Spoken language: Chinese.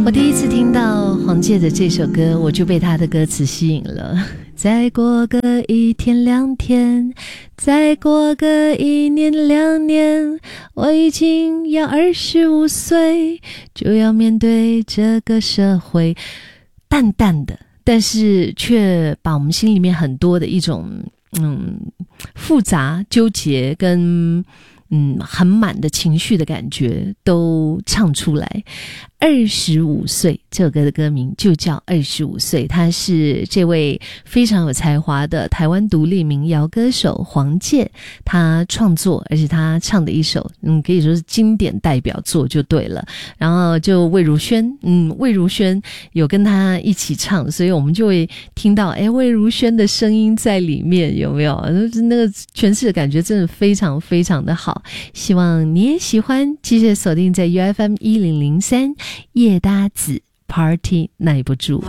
我第一次听到黄玠的这首歌，我就被他的歌词吸引了。再过个1天2天，再过个1年2年，我已经要25岁，就要面对这个社会。淡淡的，但是却把我们心里面很多的一种复杂纠结跟很满的情绪的感觉都唱出来。25岁这首歌的歌名就叫25岁，他是这位非常有才华的台湾独立民谣歌手黄玠，他创作而且他唱的一首可以说是经典代表作就对了。然后就魏如萱魏如萱有跟他一起唱，所以我们就会听到魏如萱的声音在里面，有没有那个诠释的感觉真的非常非常的好。希望你也喜欢，继续锁定在 UFM 1003夜搭子 Party 耐不住。